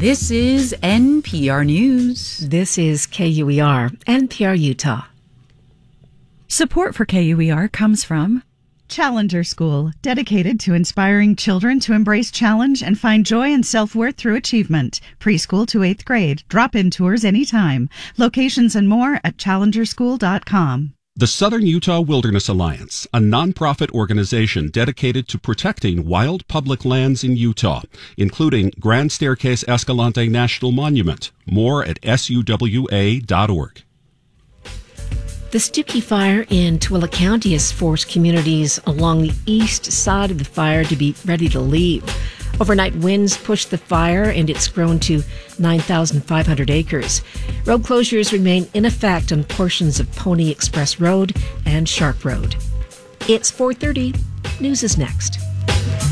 This is NPR News. This is KUER, NPR Utah. Support for KUER comes from Challenger School, dedicated to inspiring children to embrace challenge and find joy and self-worth through achievement. Preschool to 8th grade. Drop-in tours anytime. Locations and more at challengerschool.com. The Southern Utah Wilderness Alliance, a nonprofit organization dedicated to protecting wild public lands in Utah, including Grand Staircase Escalante National Monument. More at suwa.org. The Stookie Fire in Tooele County has forced communities along the east side of the fire to be ready to leave. Overnight winds pushed the fire, and it's grown to 9,500 acres. Road closures remain in effect on portions of Pony Express Road and Sharp Road. It's 4:30. News is next.